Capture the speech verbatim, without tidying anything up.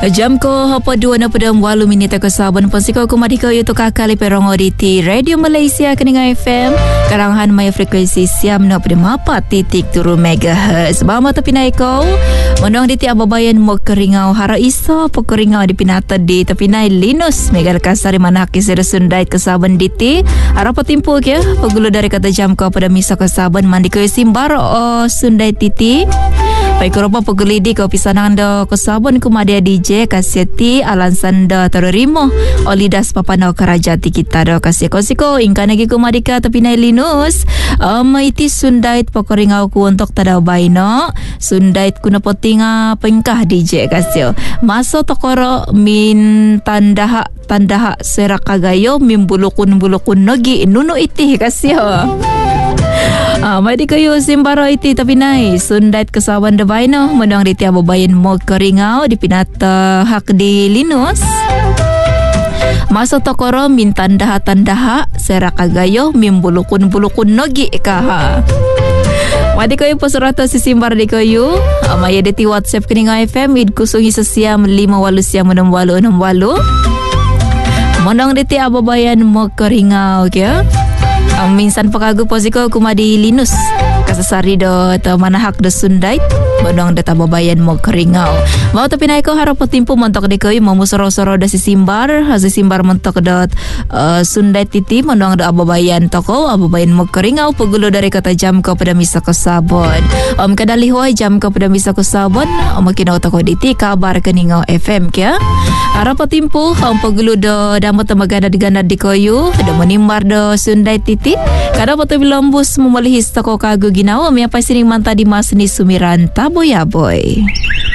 Jam ko hapa dua na pada walu minit ke saban pasiko ko madiko yuto kakali perong oditi Radio Malaysia keninga F M karangan maya frekuensi siam na pada mapa titik turu megahertz. Bama tapi naiko monong diti ababayan mo keringau hara isa po keringau di pinata di tapi nai linus megal kasari manaki sira sundait ke saban diti hara patimpo ke pagulo dari kata jam ko pada misa ke saban mandiko simbaro o sundait titi. Baik keropa pegulidi kau pisanang do kesabun kumadia D J kasiati alansan do terorimo olidas papanau kerajati kita do kasiko-siko ingkan lagi kumadika tapi nai linus um, iti sundait pokoringau ku untuk tada baino sundait kuna potinga pengkah D J kasio maso tokoro min tandaha tandaha serakagayo min bulukun bulukun nogi nunu iti kasio. Ah, mai di kayu simbaro iti tapi nai sundait kesawan de baino menang di tiap bayan mo keringau di pinata hak di linus masa tokoro min tandaha tandaha serakagayo min bulukun bulukun nogi kaha. Wadi kayu pesurata si simbar di kayu amaya di ti WhatsApp keninga F M id kusungi sesiam lima walu siam enam walu enam walu menang di tiap bayan mo keringau ke. Ang minsan pakagu posiko kumadi linus kasasari do ta manahak do sundait bodong data babayan mo keringau mau tapi naiko harap timpu montok de koy mau soro-soro da si simbar si simbar montok dot uh, sundait titi mondong do ababayan toko ababayan mo keringau pagulo dari kata jam ko pada misa ko sabon om kadali hoy jam ko pada misa ko sabon om kinaw toko diti kabar keningau F M kya harap timpu om pagulo do damo tamagana digana di koyu do menimbar do sundait titi kada poto bilombus memalihis toko kagu ginawa mi apa sining manta di mas ni sumiranta boyaboy.